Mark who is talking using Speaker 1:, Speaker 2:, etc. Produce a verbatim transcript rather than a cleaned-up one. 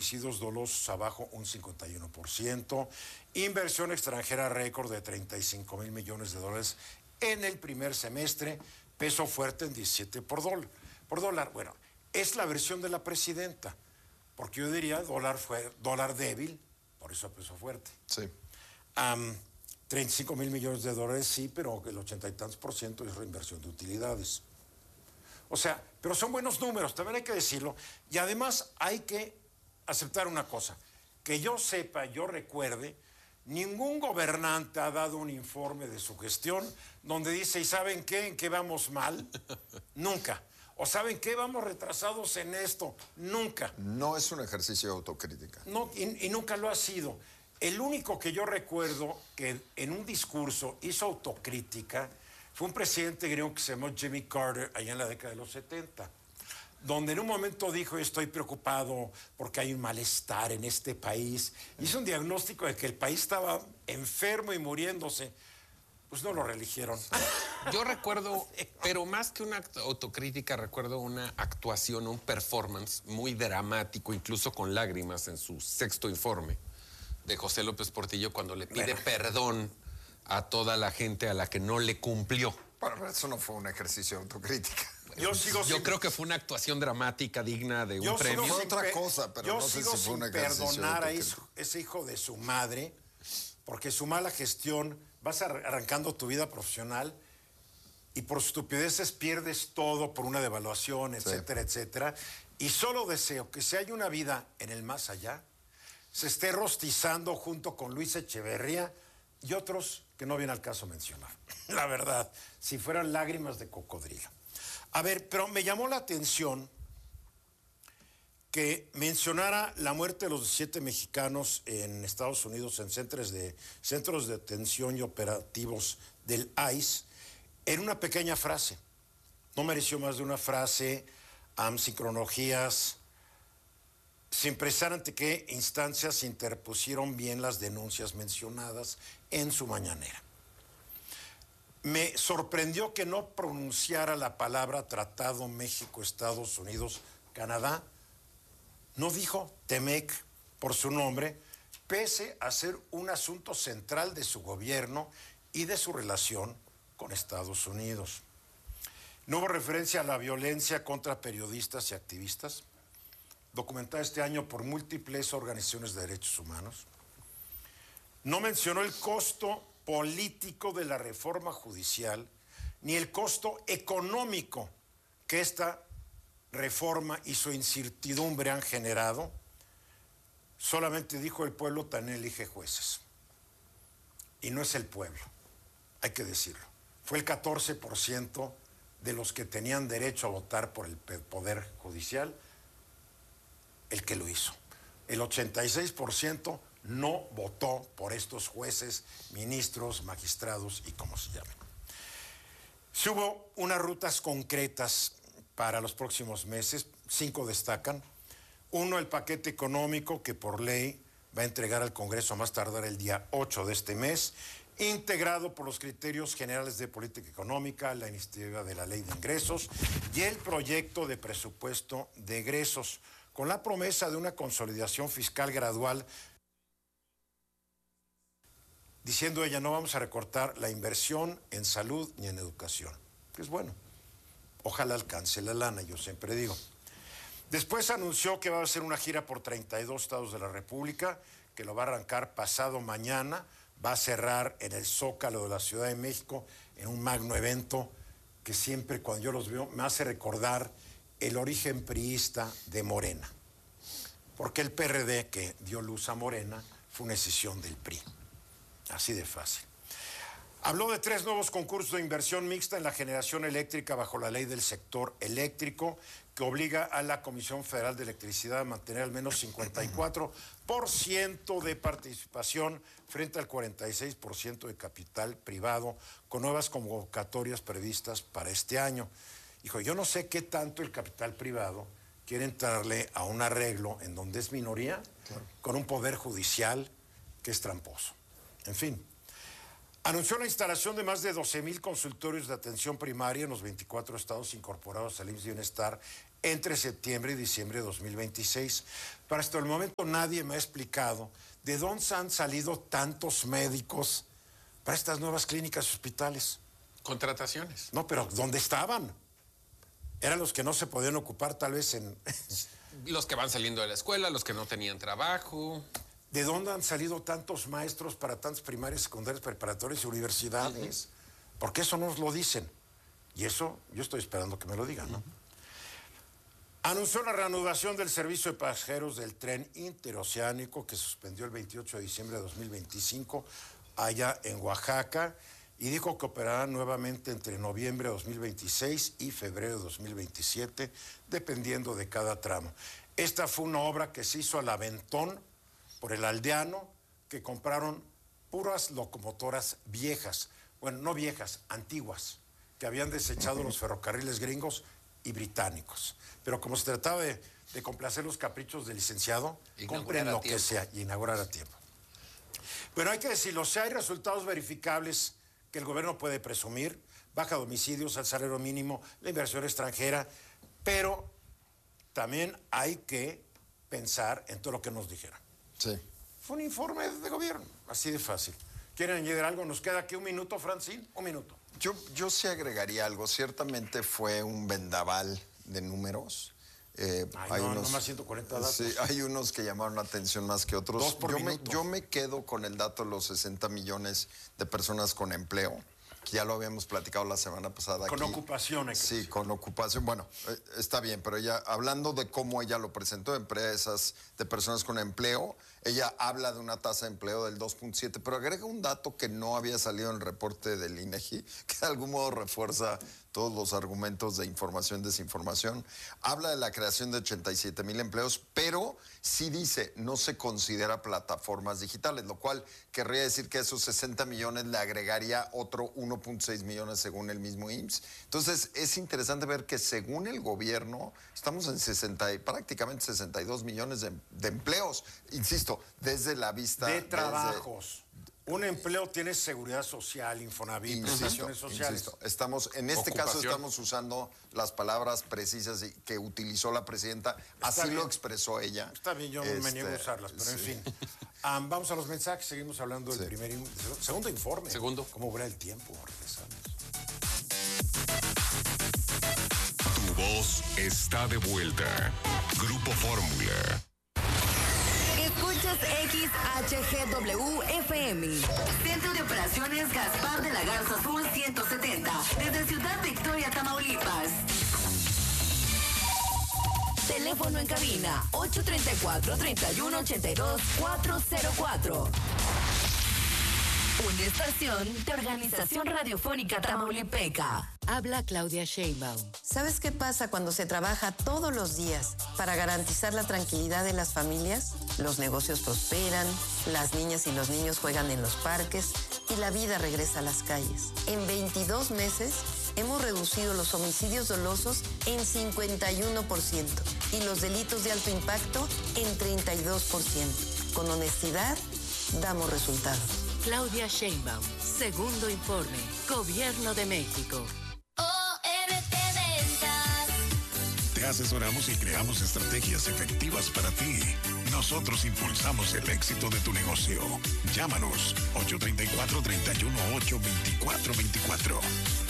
Speaker 1: homicidios dolosos abajo un cincuenta y uno por ciento, inversión extranjera récord de treinta y cinco mil millones de dólares en el primer semestre, peso fuerte en diecisiete por dólar. Por dólar, bueno, es la versión de la presidenta, porque yo diría dólar, fue, dólar débil, por eso peso fuerte.
Speaker 2: Sí.
Speaker 1: Um, treinta y cinco mil millones de dólares, sí, pero el ochenta y tantos por ciento es reinversión de utilidades. O sea, pero son buenos números, también hay que decirlo. Y además hay que aceptar una cosa. Que yo sepa, yo recuerde, ningún gobernante ha dado un informe de su gestión donde dice, ¿y saben qué? ¿En qué vamos mal? Nunca. ¿O saben qué? Vamos retrasados en esto. Nunca.
Speaker 2: No es un ejercicio de autocrítica.
Speaker 1: No, y, y nunca lo ha sido. El único que yo recuerdo que en un discurso hizo autocrítica fue un presidente griego que se llamó Jimmy Carter, allá en la década de los setenta, donde en un momento dijo, estoy preocupado porque hay un malestar en este país. Hizo un diagnóstico de que el país estaba enfermo y muriéndose. Pues no lo reeligieron.
Speaker 3: Yo recuerdo, pero más que una autocrítica, recuerdo una actuación, un performance muy dramático, incluso con lágrimas en su sexto informe, de José López Portillo, cuando le pide bueno. perdón a toda la gente a la que no le cumplió.
Speaker 2: Bueno, eso no fue un ejercicio de autocrítica.
Speaker 1: Yo, sigo
Speaker 3: yo
Speaker 1: sin...
Speaker 3: creo que fue una actuación dramática digna de
Speaker 1: yo
Speaker 3: un premio.
Speaker 2: Fue otra cosa, pero
Speaker 1: yo
Speaker 2: no sé
Speaker 1: sigo
Speaker 2: si fue un
Speaker 1: sin
Speaker 2: ejercicio
Speaker 1: perdonar
Speaker 2: de
Speaker 1: a hijo, ese hijo de su madre, porque su mala gestión, vas arrancando tu vida profesional y por estupideces pierdes todo por una devaluación, etcétera, sí. etcétera. Y solo deseo que si hay una vida en el más allá, se esté rostizando junto con Luis Echeverría y otros que no viene al caso mencionar. La verdad, si fueran lágrimas de cocodrilo. A ver, pero me llamó la atención que mencionara la muerte de los diecisiete mexicanos en Estados Unidos en centros de, centros de detención y operativos del I C E en una pequeña frase. No mereció más de una frase, um, sin cronologías, sin precisar ante qué instancias interpusieron bien las denuncias mencionadas en su mañanera. Me sorprendió que no pronunciara la palabra Tratado México, Estados Unidos, Canadá. No dijo Temec por su nombre, pese a ser un asunto central de su gobierno y de su relación con Estados Unidos. No hubo referencia a la violencia contra periodistas y activistas, documentada este año por múltiples organizaciones de derechos humanos. No mencionó el costo político de la reforma judicial, ni el costo económico que esta reforma y su incertidumbre han generado. Solamente dijo el pueblo tan elige jueces. Y no es el pueblo, hay que decirlo. Fue el catorce por ciento de los que tenían derecho a votar por el Poder Judicial el que lo hizo. El ochenta y seis por ciento no votó por estos jueces, ministros, magistrados y como se llamen. Si hubo unas rutas concretas para los próximos meses, cinco destacan. Uno, el paquete económico que por ley va a entregar al Congreso a más tardar el día ocho de este mes, integrado por los criterios generales de política económica, la iniciativa de la ley de ingresos y el proyecto de presupuesto de egresos, con la promesa de una consolidación fiscal gradual, diciendo ella, no vamos a recortar la inversión en salud ni en educación, que es bueno. Ojalá alcance la lana, yo siempre digo. Después anunció que va a hacer una gira por treinta y dos estados de la República, que lo va a arrancar pasado mañana, va a cerrar en el Zócalo de la Ciudad de México, en un magno evento que siempre cuando yo los veo me hace recordar el origen priista de Morena. Porque el P R D que dio luz a Morena fue una decisión del P R I. Así de fácil. Habló de tres nuevos concursos de inversión mixta en la generación eléctrica bajo la ley del sector eléctrico, que obliga a la Comisión Federal de Electricidad a mantener al menos cincuenta y cuatro por ciento de participación frente al cuarenta y seis por ciento de capital privado, con nuevas convocatorias previstas para este año. Dijo, yo no sé qué tanto el capital privado quiere entrarle a un arreglo en donde es minoría, claro, con un poder judicial que es tramposo. En fin. Anunció la instalación de más de doce mil consultorios de atención primaria en los veinticuatro estados incorporados al I M S S Bienestar entre septiembre y diciembre de dos mil veintiséis. Pero hasta el momento nadie me ha explicado de dónde han salido tantos médicos para estas nuevas clínicas y hospitales.
Speaker 3: Contrataciones.
Speaker 1: No, pero ¿dónde estaban? Eran los que no se podían ocupar tal vez en...
Speaker 3: Los que van saliendo de la escuela, los que no tenían trabajo.
Speaker 1: ¿De dónde han salido tantos maestros para tantas primarias, secundarias, preparatorias y universidades? Uh-huh. Porque eso nos lo dicen. Y eso yo estoy esperando que me lo digan, ¿no? Uh-huh. Anunció la reanudación del servicio de pasajeros del tren interoceánico que suspendió el veintiocho de diciembre de dos mil veinticinco allá en Oaxaca y dijo que operará nuevamente entre noviembre de dos mil veintiséis y febrero de dos mil veintisiete, dependiendo de cada tramo. Esta fue una obra que se hizo al aventón por el aldeano, que compraron puras locomotoras viejas, bueno, no viejas, antiguas, que habían desechado los ferrocarriles gringos y británicos. Pero como se trataba de, de complacer los caprichos del licenciado, compren lo que sea y inaugurar a tiempo. Pero hay que decirlo, si hay resultados verificables que el gobierno puede presumir, baja de homicidios, al salario mínimo, la inversión extranjera, pero también hay que pensar en todo lo que nos dijeron.
Speaker 2: Sí.
Speaker 1: Fue un informe de gobierno, así de fácil. ¿Quieren añadir algo? Nos queda aquí un minuto, Francine, un minuto.
Speaker 2: Yo, yo sí agregaría algo. Ciertamente fue un vendaval de números. Eh,
Speaker 1: Ay,
Speaker 2: hay
Speaker 1: no,
Speaker 2: unos,
Speaker 1: nomás ciento cuarenta datos.
Speaker 2: Sí, hay unos que llamaron la atención más que otros.
Speaker 1: Dos por
Speaker 2: yo, me,
Speaker 1: minuto.
Speaker 2: yo me quedo con el dato de los sesenta millones de personas con empleo, que ya lo habíamos platicado la semana pasada.
Speaker 1: Con
Speaker 2: aquí.
Speaker 1: ocupación. Hay que
Speaker 2: Sí,
Speaker 1: decir.
Speaker 2: con ocupación. Bueno, eh, está bien, pero ella, hablando de cómo ella lo presentó, empresas de personas con empleo, ella habla de una tasa de empleo del dos punto siete, pero agrega un dato que no había salido en el reporte del INEGI, que de algún modo refuerza todos los argumentos de información, desinformación. Habla de la creación de ochenta y siete mil empleos, pero sí dice, no se considera plataformas digitales, lo cual querría decir que a esos sesenta millones le agregaría otro uno punto seis millones según el mismo I M S S. Entonces, es interesante ver que según el gobierno, estamos en sesenta, prácticamente sesenta y dos millones de, de empleos. Insisto, desde la vista...
Speaker 1: De trabajos. Desde, un empleo tiene seguridad social, Infonavit, prestaciones sociales.
Speaker 2: Insisto, estamos, en este
Speaker 3: Ocupación.
Speaker 2: caso estamos usando las palabras precisas que utilizó la presidenta.
Speaker 1: Está
Speaker 2: Así
Speaker 1: bien.
Speaker 2: lo expresó ella.
Speaker 1: Está bien, yo
Speaker 2: Este,
Speaker 1: me niego a usarlas, pero en
Speaker 2: sí.
Speaker 1: fin. Um, vamos a los mensajes, seguimos hablando del
Speaker 2: Sí.
Speaker 1: primer, in- segundo informe.
Speaker 3: Segundo.
Speaker 1: ¿Cómo verá el tiempo? Regresamos.
Speaker 4: Tu voz está de vuelta. Grupo Fórmula.
Speaker 5: Escuchas X H G W F M. Centro de Operaciones Gaspar de la Garza Sur ciento setenta. Desde Ciudad Victoria, Tamaulipas. Teléfono en cabina ocho tres cuatro, tres uno ocho dos, cuatro cero cuatro. Una estación de Organización Radiofónica Tamaulipeca.
Speaker 6: Habla Claudia Sheinbaum.
Speaker 7: ¿Sabes qué pasa cuando se trabaja todos los días para garantizar la tranquilidad de las familias? Los negocios prosperan, las niñas y los niños juegan en los parques y la vida regresa a las calles. En veintidós meses hemos reducido los homicidios dolosos en cincuenta y uno por ciento y los delitos de alto impacto en treinta y dos por ciento. Con honestidad, damos resultados.
Speaker 6: Claudia Sheinbaum. Segundo informe. Gobierno de México.
Speaker 4: Te asesoramos y creamos estrategias efectivas para ti. Nosotros impulsamos el éxito de tu negocio. Llámanos ocho tres cuatro, tres uno ocho, dos cuatro dos cuatro.